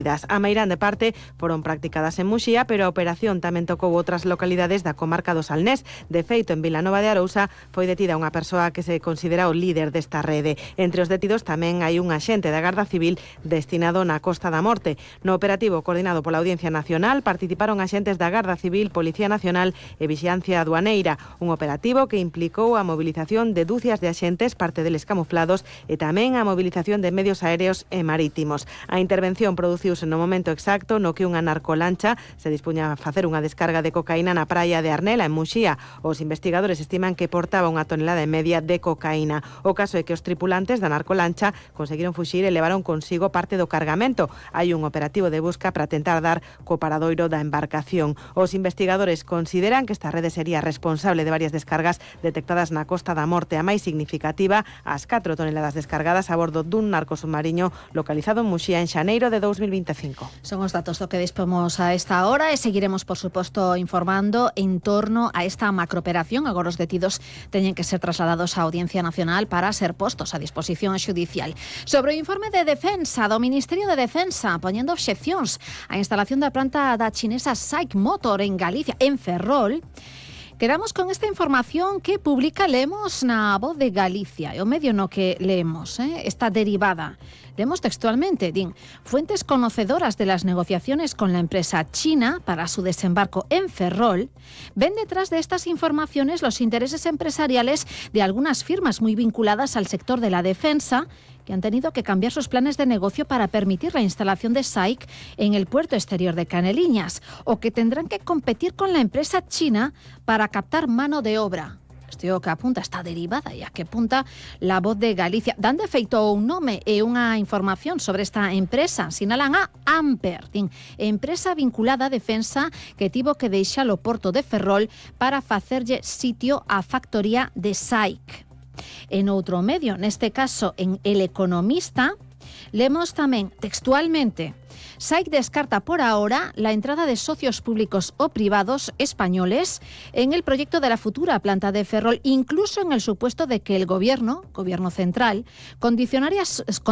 A meirán de parte foron practicadas en Muxía, pero a operación tamén tocou outras localidades da comarca do Salnés. De feito, en Vilanova de Arousa foi detida unha persoa que se considera o líder desta rede. Entre os detidos tamén hai un axente da Garda Civil destinado na Costa da Morte. No operativo coordinado pola Audiencia Nacional participaron axentes da Garda Civil, Policía Nacional e Vixilancia Aduaneira. Un operativo que implicou a movilización de dúcias de axentes, parte deles camuflados, e tamén a movilización de medios aéreos e marítimos. A intervención produciu no momento exacto no que unha narcolancha se dispuña a facer unha descarga de cocaína na praia de Arnela, en Muxía. Os investigadores estiman que portaba 1 tonelada e media de cocaína. O caso é que os tripulantes da narcolancha conseguiron fuxir e levaron consigo parte do cargamento. Hai un operativo de busca para tentar dar co paradoiro da embarcación. Os investigadores consideran que esta rede sería responsable de varias descargas detectadas na Costa da Morte. A máis significativa, as 4 toneladas descargadas a bordo dun narcosubmarino localizado en Muxía en xaneiro de 2025. Son os datos do que dispomos a esta hora e seguiremos, por suposto, informando en torno a esta macrooperación. Agora os detidos teñen que ser trasladados á Audiencia Nacional para ser postos a disposición xudicial. Sobre o informe de defensa do Ministerio de Defensa, poñendo obxeccións á instalación da planta da chinesa SAIC Motor en Galicia, en Ferrol, quedamos con esta información que publica Lemos na Voz de Galicia, e o medio no que leemos, esta derivada. Leemos textualmente, din, fuentes conocedoras de las negociaciones con la empresa china para su desembarco en Ferrol ven detrás de estas informaciones los intereses empresariales de algunas firmas muy vinculadas al sector de la defensa que han tenido que cambiar sus planes de negocio para permitir la instalación de SAIC en el puerto exterior de Caneliñas, o que tendrán que competir con la empresa china para captar mano de obra. Isto é o que apunta esta derivada e a que apunta la Voz de Galicia. Dan de feito un nome e unha información sobre esta empresa. Sinalan a Amper, empresa vinculada á defensa que tivo que deixar o porto de Ferrol para facerlle sitio á factoría de SAIC. En outro medio, neste caso en El Economista, leemos tamén textualmente: SAIC descarta por ahora la entrada de socios públicos o privados españoles en el proyecto de la futura planta de Ferrol, incluso en el supuesto de que el gobierno central, condicionara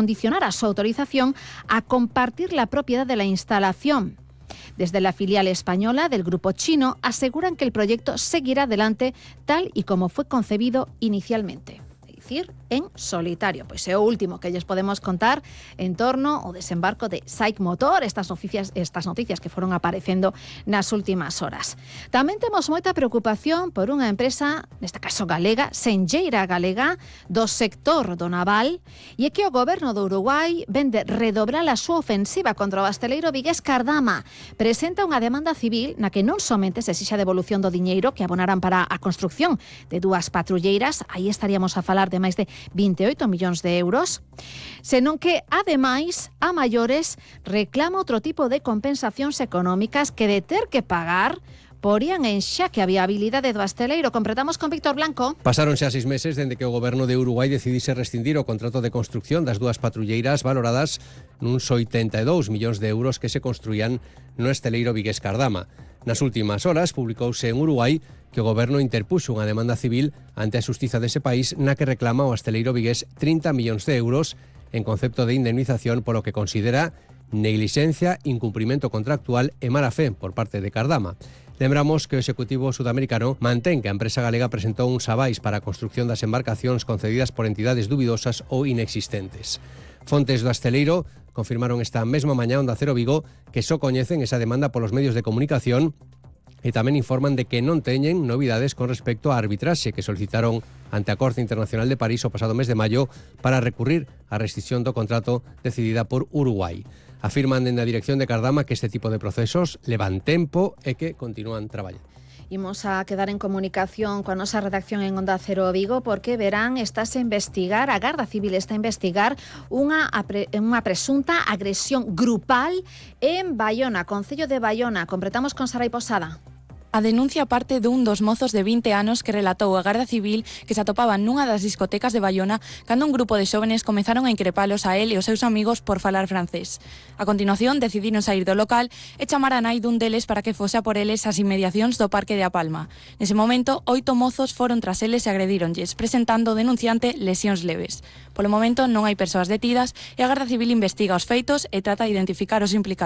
su autorización a compartir la propiedad de la instalación. Desde la filial española del grupo chino aseguran que el proyecto seguirá adelante tal y como fue concebido inicialmente. En solitario. Pois é o último que lles podemos contar en torno ao desembarco de SAIC Motor, estas noticias que foron aparecendo nas últimas horas. Tamén temos moita preocupación por unha empresa, neste caso galega, senlleira galega, do sector do naval, e é que o goberno do Uruguai vende redobrar a súa ofensiva contra o hostaleiro vigués Cardama. Presenta unha demanda civil na que non somente se exixa a devolución do diñeiro que abonaran para a construcción de 2 patrulleiras, aí estaríamos a falar de máis de 28 millóns de euros, senón que, ademais, a maiores reclama outro tipo de compensacións económicas que de ter que pagar porían en xaque a viabilidade do hostaleiro. Completamos con Víctor Blanco. Pasaron xa 6 meses dende que o goberno de Uruguai decidise rescindir o contrato de construcción das 2 patrulleiras valoradas nuns 82 millóns de euros que se construían no hostaleiro vigués Cardama. Nas últimas horas publicouse en Uruguai que o goberno interpuxo unha demanda civil ante a xustiza dese país na que reclama o hostaleiro vigués 30 millóns de euros en concepto de indemnización polo que considera neglixencia, incumprimento contractual e mala fe por parte de Cardama. Lembramos que o Executivo sudamericano mantén que a empresa galega presentou uns avais para a construcción das embarcacións concedidas por entidades dubidosas ou inexistentes. Fontes do hostaleiro confirmaron esta mesma mañá Onda Cero Vigo que só coñecen esa demanda polos medios de comunicación e tamén informan de que non teñen novidades con respecto á arbitraxe que solicitaron ante a Corte Internacional de París o pasado mes de maio para recurrir á rescisión do contrato decidida por Uruguai. Afirman dende a dirección de Cardama que este tipo de procesos levan tempo e que continúan traballando. Imos a quedar en comunicación coa nosa redacción en Onda Cero Vigo porque verán, a Garda Civil está a investigar unha presunta agresión grupal en Baiona, Concello de Baiona. Completamos con Sarai Posada. A denuncia parte dun dos mozos de 20 anos que relatou a Garda Civil que se atopaban nunha das discotecas de Baiona cando un grupo de xóvenes comezaron a increpalos a él e os seus amigos por falar francés. A continuación decidiron sair do local e chamar a nai dun deles para que fose a por eles ás inmediacións do Parque de A Palma. Nese momento, 8 mozos foron tras eles e agredíronlles, presentando o denunciante lesións leves. Polo momento non hai persoas detidas e a Garda Civil investiga os feitos e trata de identificar os implicados.